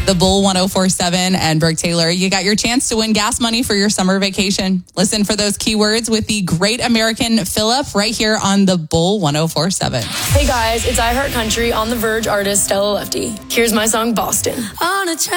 The Bull 1047 and Brooke Taylor. You got your chance to win gas money for your summer vacation. Listen for those keywords with the Great American Fill-Up right here on the Bull 1047. Hey guys, it's iHeart Country on the Verge artist Stella Lefty. Here's my song Boston. On a